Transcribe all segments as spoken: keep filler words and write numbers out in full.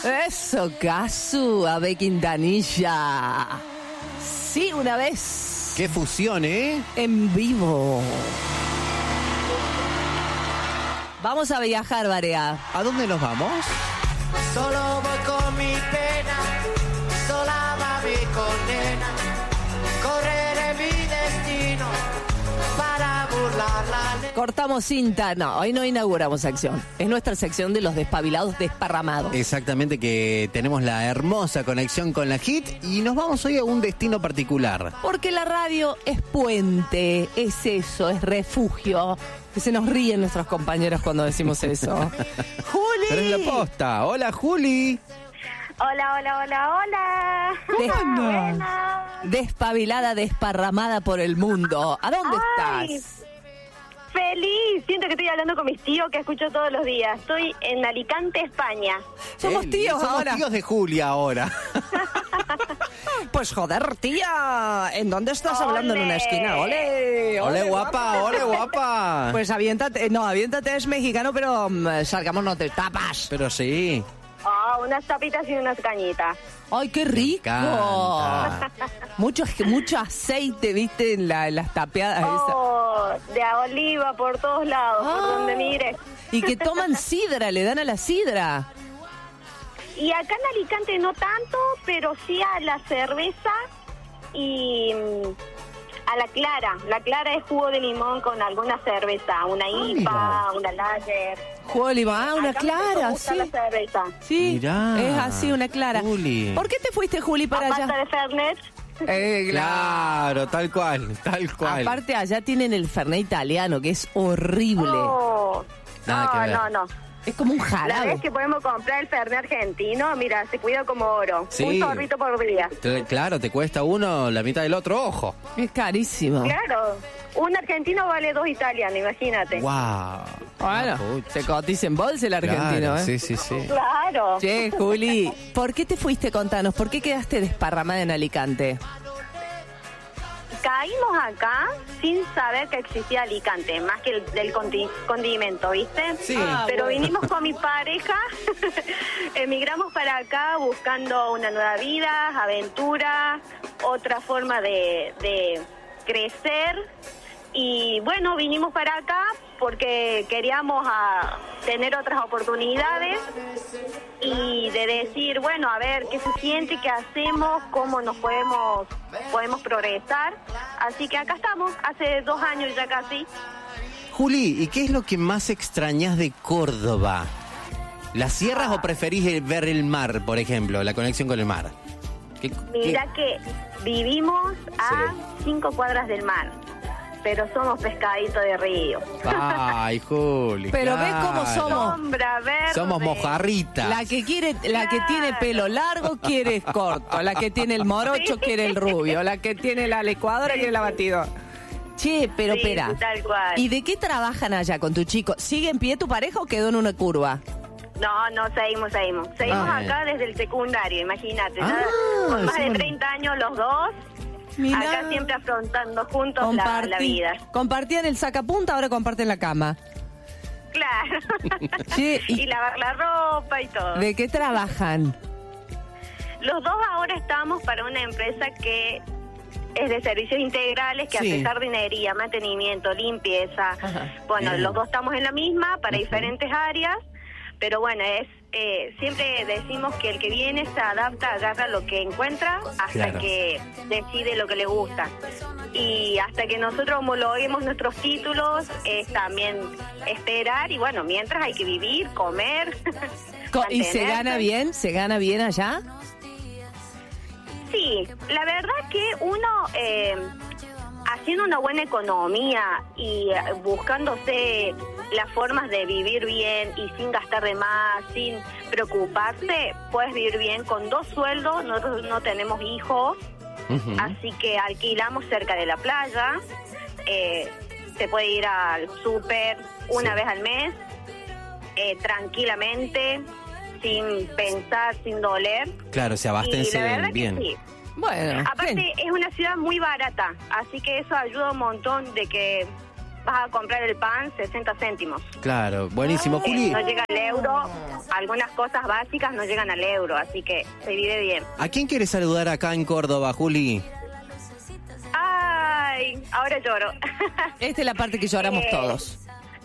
Eso, Casu, Ave Quintanilla. Sí, una vez. ¡Qué fusión, eh! En vivo. Vamos a viajar, Barea. ¿A dónde nos vamos? Solo voy con mi pena, sola va mi condena. Correré mi destino para burlar la ley. Cortamos cinta. No, hoy no inauguramos sección. Es nuestra sección de los despabilados desparramados. Exactamente, que tenemos la hermosa conexión con la hit y nos vamos hoy a un destino particular. Porque la radio es puente, es eso, es refugio. Que se nos ríen nuestros compañeros cuando decimos eso. ¡Juli! Pero es la posta. ¡Hola, Juli! Hola, hola, hola, hola. Des- Buenas. Despabilada, desparramada por el mundo. ¿A dónde Ay, estás? Feliz. Siento que estoy hablando con mis tíos que escucho todos los días. Estoy en Alicante, España. Somos Eh, tíos somos ahora. tíos de Julia ahora. Pues joder, tía, ¿en dónde estás Ole. hablando en una esquina? ¡Ole! ¡Ole, guapa! ¡Ole, guapa! Pues aviéntate, no, aviéntate es mexicano, pero um, salgámonos de tapas. Pero sí. Oh, unas tapitas y unas cañitas. ¡Ay, qué rico! encanta. Mucho, mucho aceite, viste, en, la, en las tapeadas esas. Oh, de oliva por todos lados, Ah. por donde mires. Y que toman sidra, le dan a la sidra. Y acá en Alicante no tanto, pero sí a la cerveza y mm, a la clara. La clara es jugo de limón con alguna cerveza, una I P A, una Lager. Juego de limón, ah, una Acá me clara, gusta sí. la cerveza. Sí, Mirá, es así, una clara. Juli. ¿Por qué te fuiste, Juli, para Aparte allá? de Fernet. Eh, Claro, tal cual, tal cual. Aparte, allá tienen el Fernet italiano, que es horrible. Oh, Nada que no, ver. no, no. Es como un La jarabe. vez que podemos comprar el Fernet argentino, mira, se cuida como oro. Sí. Un sorbito por día. Te- Claro, te cuesta uno la mitad del otro ojo. Es carísimo. Claro, un argentino vale dos italianos, imagínate. ¡Wow! Bueno, se cotiza en bolsa el argentino, Claro, ¿eh? sí, sí, sí. Claro. Che, Juli, ¿por qué te fuiste? Contanos, ¿por qué quedaste desparramada en Alicante? Caímos acá sin saber que existía Alicante, más que el del condi- condimento, ¿viste? Sí. Ah, Pero bueno. vinimos con mi pareja, emigramos para acá buscando una nueva vida, aventura, otra forma de, de crecer. Y bueno, vinimos para acá porque queríamos a, tener otras oportunidades y de decir, bueno, a ver qué se siente, qué hacemos, cómo nos podemos podemos progresar. Así que acá estamos, hace dos años ya casi. Juli, ¿y qué es lo que más extrañas de Córdoba? ¿Las sierras o preferís el- ver el mar, por ejemplo, la conexión con el mar? ¿Qué- Mira que vivimos a Sí. cinco cuadras del mar, pero somos pescaditos de río. qué- Ay, Juli. Pero ves claro. cómo somos. Sombra verde. Somos mojarritas. La que quiere, la que tiene pelo largo quiere corto, la que tiene el morocho Sí. quiere el rubio, la que tiene la licuadora quiere la batidora. Che, pero Sí, espera. tal cual. ¿Y de qué trabajan allá con tu chico? ¿Sigue en pie tu pareja o quedó en una curva? No, no, seguimos, seguimos. Seguimos Ah, acá desde el secundario, imagínate. Ah, ¿no? Con más sí, de bueno. treinta años los dos. Mirá. Acá siempre afrontando juntos la, Compartí- la vida. Compartían el sacapunta, ahora comparten la cama. Claro. Sí, y- y lavar la ropa y todo. ¿De qué trabajan? Los dos ahora estamos para una empresa que es de servicios integrales, que Sí. hace jardinería, mantenimiento, limpieza. Ajá. Bueno, Bien. los dos estamos en la misma, para diferentes áreas, pero bueno, es eh, siempre decimos que el que viene se adapta, agarra lo que encuentra hasta Claro. que decide lo que le gusta. Y hasta que nosotros homologuemos nuestros títulos, es también esperar, y bueno, mientras hay que vivir, comer. Co- ¿Y se mantenerse. gana bien? ¿Se gana bien allá? Sí, la verdad que uno eh, haciendo una buena economía y eh, buscándose las formas de vivir bien y sin gastar de más, sin preocuparse, puedes vivir bien con dos sueldos. Nosotros no tenemos hijos, Ujú. así que alquilamos cerca de la playa. Eh, se puede ir al súper una Sí. vez al mes, eh, tranquilamente, sin pensar, sin doler. Claro, se Y abastense la verdad bien. que sí. Bueno, Aparte bien. es una ciudad muy barata, así que eso ayuda un montón de que vas a comprar el pan sesenta céntimos. Claro, buenísimo. Juli, No llega al euro, algunas cosas básicas no llegan al euro, así que se vive bien. ¿a quién quieres saludar acá en Córdoba, Juli? Ay, ahora lloro. Esta es la parte que lloramos Eh, todos.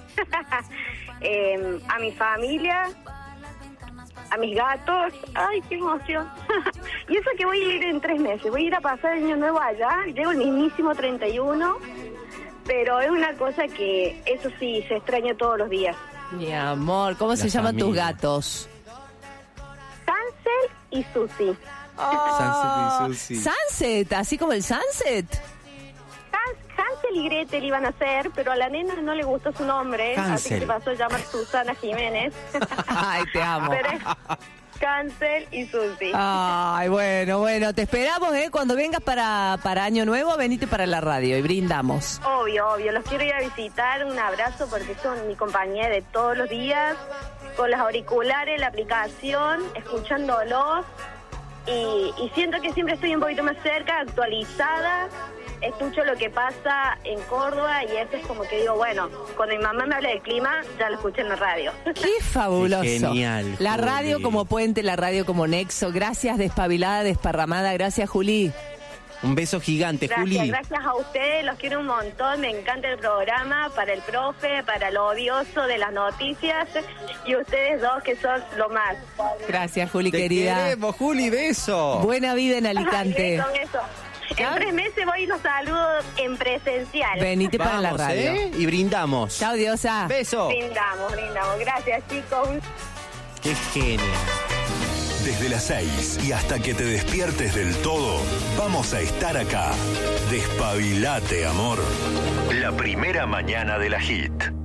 Eh, a mi familia, a mis gatos. Ay, qué emoción. Y eso que voy a ir en tres meses. Voy a ir a pasar el año nuevo allá. Llego el mismísimo treinta y uno. Pero es una cosa que, eso sí, se extraña todos los días. Mi amor, ¿cómo se La llaman tus familia. gatos? Hansel y Susi. Oh, Sunset y Susi. Sunset, así como el Sunset. Hans- Hansel y Gretel iban a ser, pero a la nena no le gustó su nombre. Así Hansel. que se pasó a llamar Susana Jiménez. Ay, te amo. Pero es Hansel y Susi. Ay, bueno, bueno, te esperamos, ¿eh? Cuando vengas para, para Año Nuevo, venite para la radio y brindamos. Obvio, obvio. Los quiero ir a visitar. Un abrazo porque son mi compañía de todos los días. Con los auriculares, la aplicación, escuchándolos. Y, y siento que siempre estoy un poquito más cerca, actualizada. Escucho lo que pasa en Córdoba y eso es como que digo, bueno, cuando mi mamá me habla del clima, ya lo escuché en la radio. Qué fabuloso. Qué genial, La Juli. radio como puente, la radio como nexo. Gracias, despabilada, desparramada. Gracias, Juli. Un beso gigante, Gracias, Juli. gracias a ustedes, los quiero un montón, me encanta el programa, para el profe, para lo odioso de las noticias y ustedes dos que son lo más. Gracias, Juli, Te querida. queremos, Juli, beso. Buena vida en Alicante. Ay, beso, beso. En tres meses voy y los saludo en presencial. Venite para la Vamos, radio. ¿eh? Y brindamos. Chao, diosa. Beso. Brindamos, brindamos. Gracias, chicos. Qué genio. Desde las seis y hasta que te despiertes del todo, vamos a estar acá. Despabilate, amor. La primera mañana de la hit.